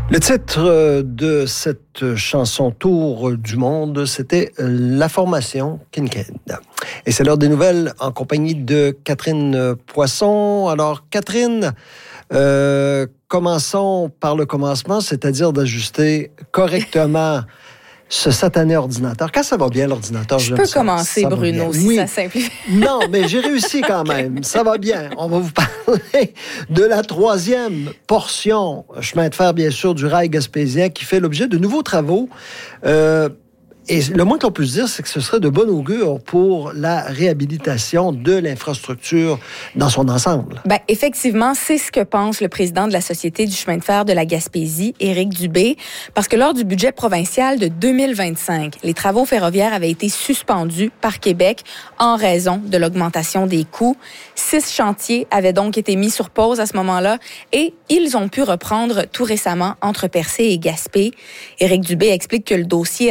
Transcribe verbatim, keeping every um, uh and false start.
Le titre de cette chanson Tour du monde, c'était La formation Kincaid. Et c'est l'heure des nouvelles en compagnie de Catherine Poisson. Alors, Catherine, euh, commençons par le commencement, c'est-à-dire d'ajuster correctement ce satané ordinateur. Quand ça va bien, l'ordinateur, je peux ça, commencer, ça Bruno, si oui. ça simplifie. Non, mais j'ai réussi quand même. Ça va bien. On va vous parler de la troisième portion, chemin de fer, bien sûr, du rail gaspésien, qui fait l'objet de nouveaux travaux. Euh, Et le moins qu'on puisse dire, c'est que ce serait de bon augure pour la réhabilitation de l'infrastructure dans son ensemble. Bien, effectivement, c'est ce que pense le président de la Société du chemin de fer de la Gaspésie, Éric Dubé, parce que lors du budget provincial de deux mille vingt-cinq, les travaux ferroviaires avaient été suspendus par Québec en raison de l'augmentation des coûts. Six chantiers avaient donc été mis sur pause à ce moment-là et ils ont pu reprendre tout récemment entre Percé et Gaspé. Éric Dubé explique que le dossier